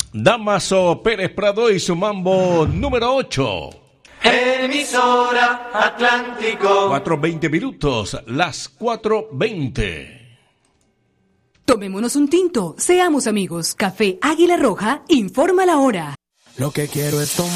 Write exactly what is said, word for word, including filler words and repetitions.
Damaso Pérez Prado y su mambo número ocho. Emisora Atlántico. cuatro veinte minutos, las cuatro veinte. Tomémonos un tinto, seamos amigos. Café Águila Roja informa la hora. Lo que quiero es tomar.